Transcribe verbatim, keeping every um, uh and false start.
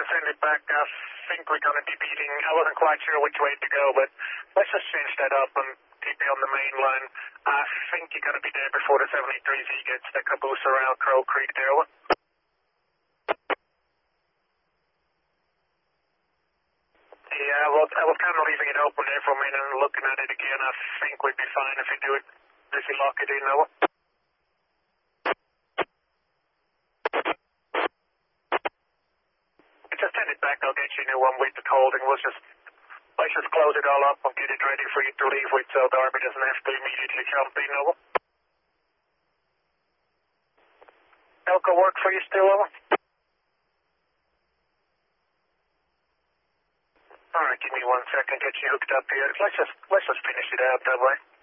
send it back. I think we're going to be beating, I wasn't quite sure which way to go, but let's just change that up and keep you on the main line. I think you're going to be there before the seventy-three Z gets the caboose around Crow Creek there. Yeah, well, I was kind of leaving it open there for a minute and looking at it again. I think we'd be fine if you do it, if you lock it in, though. Just send it back, I'll get you a new one with the holding. We'll just, let's just close it all up and get it ready for you to leave with so Darby doesn't have to immediately jump in, over. Elko work for you still, over? Alright, give me one second, get you hooked up here. Let's just, let's just finish it out that way.